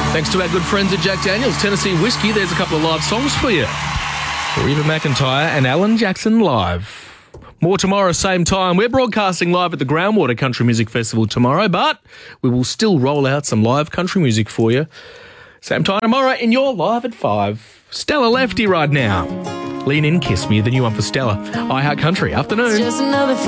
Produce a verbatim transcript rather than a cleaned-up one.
Thanks to our good friends at Jack Daniels Tennessee Whiskey, there's a couple of live songs for you. Reba McEntire and Alan Jackson live. More tomorrow, same time. We're broadcasting live at the Groundwater Country Music Festival tomorrow, but we will still roll out some live country music for you. Same time tomorrow in your Live at five. Stella Lefty right now. Lean In, Kiss Me, the new one for Stella. iHeart Country, afternoon. Just another